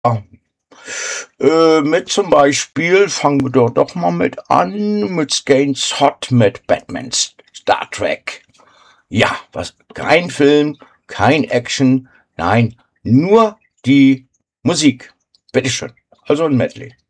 Mit zum Beispiel, fangen wir doch mal mit an, mit Skanes Hot mit Batman Star Trek. Ja, kein Film, kein Action, nein, nur die Musik. Bitteschön. Also ein Medley.